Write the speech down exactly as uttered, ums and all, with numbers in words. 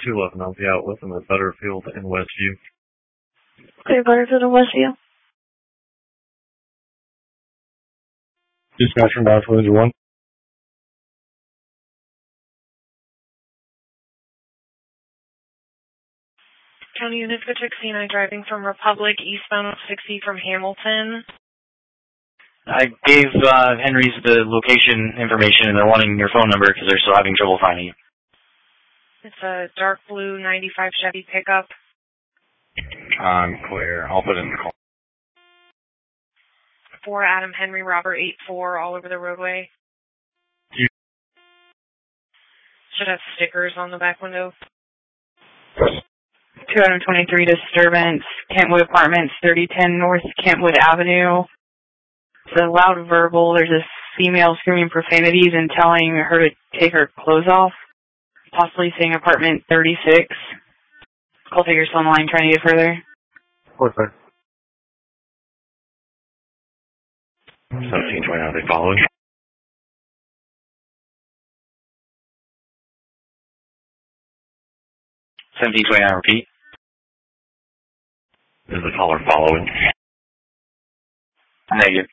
two eleven, I'll be out with them at Butterfield and Westview. Okay, Butterfield and Westview. Dispatcher nine four one. County Unit for sixty-nine driving from Republic, eastbound of sixty from Hamilton. I gave uh, Henry's the location information, and they're wanting your phone number because they're still having trouble finding you. It's a dark blue ninety-five Chevy pickup. I'm clear. I'll put in the call. For Adam Henry Robert eight four all over the roadway. You. Should have stickers on the back window. two twenty-three disturbance, Kentwood Apartments, thirty ten North Kentwood Avenue. It's a loud verbal. There's a female screaming profanities and telling her to take her clothes off, possibly saying apartment thirty-six. Call figures on the line trying to get further. Okay. seventeen twenty, are they following? seventeen twenty, I repeat. Is the caller following? Negative.